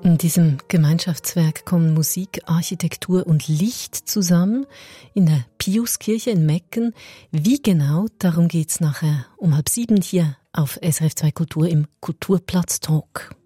In diesem Gemeinschaftswerk kommen Musik, Architektur und Licht zusammen in der Piuskirche in Mecken. Wie genau, darum geht's nachher um 6:30 hier auf SRF 2 Kultur im Kulturplatz Talk.